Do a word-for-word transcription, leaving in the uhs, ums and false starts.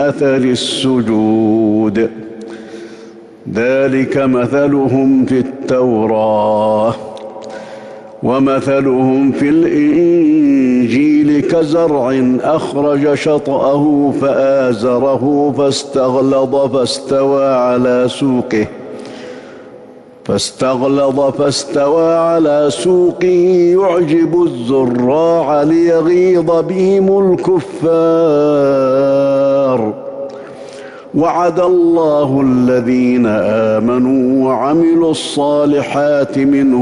أثر السجود. ذلك مثلهم في التوراة ومثلهم في الإنجيل كزرع أخرج شطأه فآزره فاستغلظ فاستوى على سوقه فاستغلظ فاستوى على سوقه يعجب الزراع ليغيظ بهم الكفار. وعد الله الذين آمنوا وعملوا الصالحات منهم